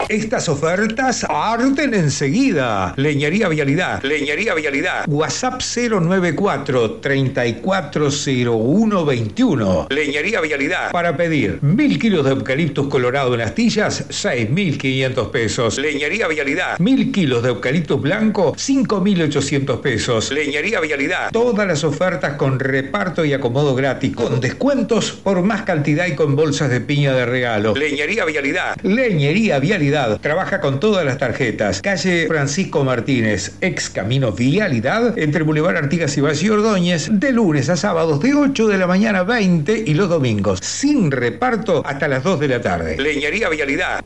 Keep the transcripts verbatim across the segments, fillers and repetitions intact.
Estas ofertas arden enseguida. Leñería Vialidad. Leñería Vialidad. WhatsApp cero nueve cuatro, treinta y cuatro cero uno veintiuno. Leñería Vialidad. Para pedir mil kilos de eucaliptus colorado en astillas, seis mil quinientos pesos. Leñería Vialidad. Mil kilos de eucaliptus blanco, cinco mil ochocientos pesos. Leñería Vialidad. Todas las ofertas con reparto y acomodo gratis, con descuentos por más cantidad y con bolsas de piña de regalo. Leñería Vialidad. Leñería Vialidad. Trabaja con todas las tarjetas. Calle Francisco Martínez, ex Camino Vialidad, entre Boulevard Artigas y Valle Ordóñez, de lunes a sábados de ocho de la mañana a veinte y los domingos, sin reparto hasta las dos de la tarde. Leñería Vialidad.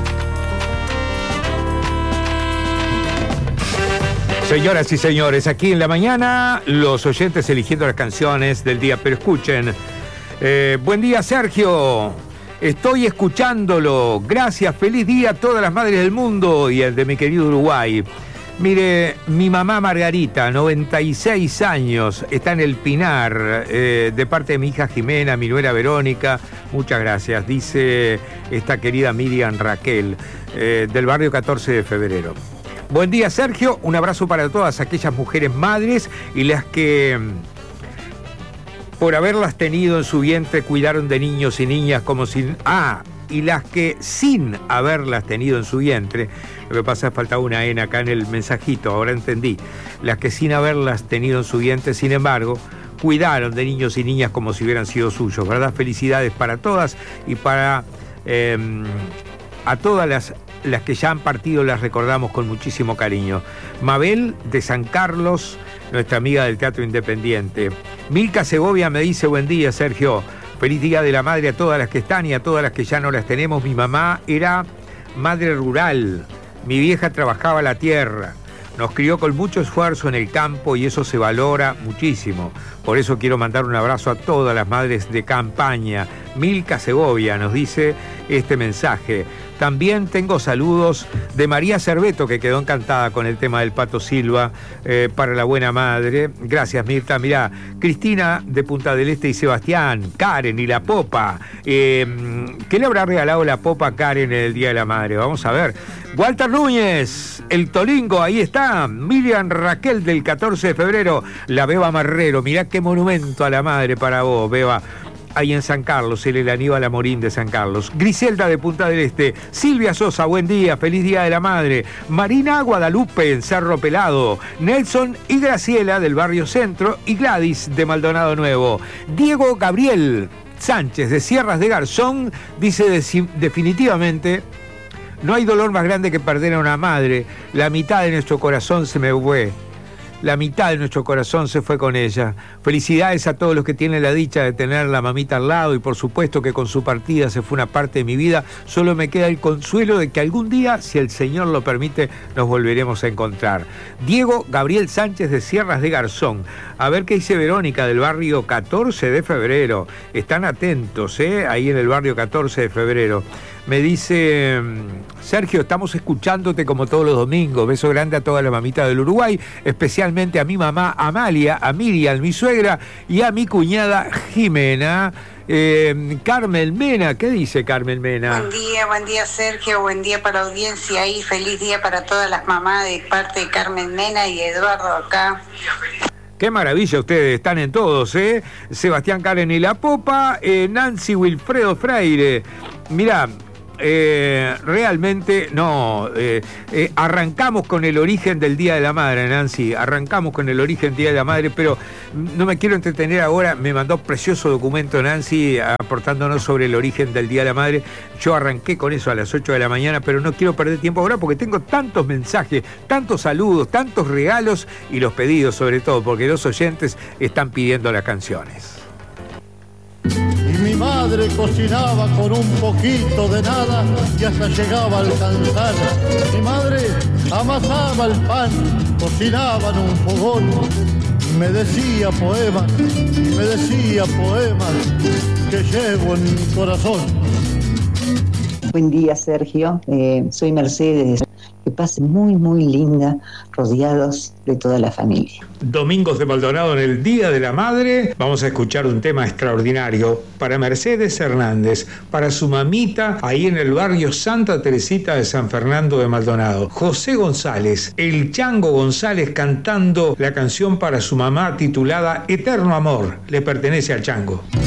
Señoras y señores, aquí en la mañana, los oyentes eligiendo las canciones del día, pero escuchen. Eh, buen día, Sergio. Estoy escuchándolo. Gracias, feliz día a todas las madres del mundo y el de mi querido Uruguay. Mire, mi mamá Margarita, noventa y seis años, está en el Pinar, eh, de parte de mi hija Jimena, mi nuera Verónica. Muchas gracias, dice esta querida Miriam Raquel, eh, del barrio catorce de febrero. Buen día, Sergio. Un abrazo para todas aquellas mujeres madres y las que, por haberlas tenido en su vientre, cuidaron de niños y niñas como si... Ah, y las que sin haberlas tenido en su vientre, lo que pasa es que falta una N acá en el mensajito, ahora entendí, las que sin haberlas tenido en su vientre, sin embargo, cuidaron de niños y niñas como si hubieran sido suyos, ¿verdad? Felicidades para todas y para eh, a todas las, las que ya han partido, las recordamos con muchísimo cariño. Mabel de San Carlos, nuestra amiga del Teatro Independiente. Milka Segovia me dice, buen día, Sergio. Feliz Día de la Madre a todas las que están y a todas las que ya no las tenemos. Mi mamá era madre rural, mi vieja trabajaba la tierra, nos crió con mucho esfuerzo en el campo y eso se valora muchísimo. Por eso quiero mandar un abrazo a todas las madres de campaña. Milka Segovia nos dice este mensaje. También tengo saludos de María Cerveto, que quedó encantada con el tema del Pato Silva, eh, para la buena madre. Gracias, Mirta. Mirá, Cristina de Punta del Este y Sebastián, Karen y la Popa. Eh, ¿Qué le habrá regalado la Popa a Karen en el Día de la Madre? Vamos a ver. Walter Núñez, el Tolingo, ahí está. Miriam Raquel del catorce de febrero. La Beba Marrero, mirá qué monumento a la madre para vos, Beba. Ahí en San Carlos, el Aníbal Amorín de San Carlos. Griselda de Punta del Este. Silvia Sosa, buen día, feliz Día de la Madre. Marina Guadalupe en Cerro Pelado. Nelson y Graciela del Barrio Centro y Gladys de Maldonado Nuevo. Diego Gabriel Sánchez de Sierras de Garzón dice de, definitivamente, no hay dolor más grande que perder a una madre. La mitad de nuestro corazón se me fue. La mitad de nuestro corazón se fue con ella. Felicidades a todos los que tienen la dicha de tener la mamita al lado y por supuesto que con su partida se fue una parte de mi vida. Solo me queda el consuelo de que algún día, si el Señor lo permite, nos volveremos a encontrar. Diego Gabriel Sánchez de Sierras de Garzón. A ver qué dice Verónica del barrio catorce de febrero. Están atentos, ¿eh? Ahí en el barrio catorce de febrero. Me dice, Sergio, estamos escuchándote como todos los domingos. Beso grande a toda la mamita del Uruguay, especialmente a mi mamá Amalia, a Miriam, mi suegra, y a mi cuñada Jimena. Eh, Carmen Mena, ¿qué dice Carmen Mena? Buen día, buen día, Sergio, buen día para la audiencia y feliz día para todas las mamás de parte de Carmen Mena y Eduardo acá. Qué maravilla, ustedes están en todos, ¿eh? Sebastián Karen y la Popa, eh, Nancy Wilfredo Freire. Mirá, eh, realmente, no, eh, eh, arrancamos con el origen del Día de la Madre, Nancy, arrancamos con el origen del Día de la Madre, pero no me quiero entretener ahora, me mandó precioso documento Nancy aportándonos sobre el origen del Día de la Madre. Yo arranqué con eso a las ocho de la mañana, pero no quiero perder tiempo ahora porque tengo tantos mensajes, tantos saludos, tantos regalos y los pedidos sobre todo, porque los oyentes están pidiendo las canciones. Y mi madre cocinaba con un poquito de nada y hasta llegaba a alcanzar. Mi madre amasaba el pan, cocinaba en un fogón, me decía poemas, me decía poemas que llevo en mi corazón. Buen día, Sergio. Eh, soy Mercedes. Que pase muy, muy linda, rodeados de toda la familia. Domingos de Maldonado en el Día de la Madre. Vamos a escuchar un tema extraordinario para Mercedes Hernández, para su mamita, ahí en el barrio Santa Teresita de San Fernando de Maldonado. José González, el Chango González, cantando la canción para su mamá titulada Eterno Amor. Le pertenece al Chango.